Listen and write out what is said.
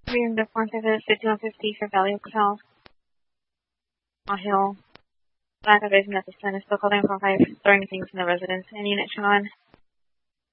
Reading the front of it, 5150 for Valley Hotel. Hill. Lack of vision at this time is still calling for 5, throwing things in the residence. And unit shown on.